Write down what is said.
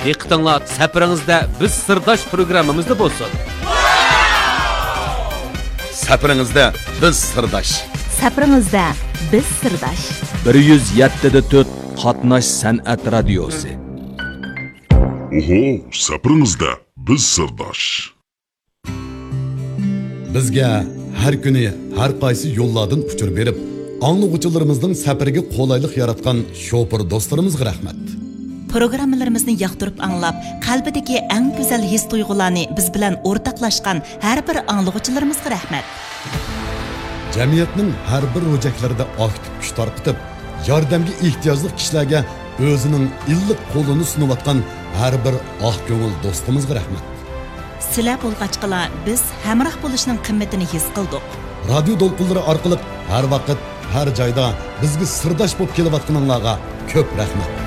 Diqqətinizə səfərinizdə biz sirdaş proqramımızda bolsun. Səfərinizdə biz sirdaş. Səfərinizdə biz sirdaş. 107.4 Qatnaş Sənət Radiosu. Oho, səfərinizdə biz sirdaş. Bizga har kuni har qaysi yo'llardan uchur berib, anglag'uchilarimizning safariga qulaylik yaratgan shofir do'stlarimizga rahmat. Programmalarimizni yoqtirib anglab, qalbidagi eng go'zal his tuyg'ularni biz bilan o'rtoqlashgan har bir anglag'uchilarimizga rahmat. Jamiyatning har bir ro'jaklarida aktiv kuch tarqitib, yordamga ehtiyojli kishilarga o'zining illiq qo'lini sunayotgan har bir oq ko'ngil do'stimizga rahmat. Sizlar bo'lg'achqalar biz hamroh bo'lishning qimmatini his qildik. Radio to'lqinlari orqali har vaqt, har joyda bizga sirdosh bo'lib kelayotganlarga ko'p rahmat.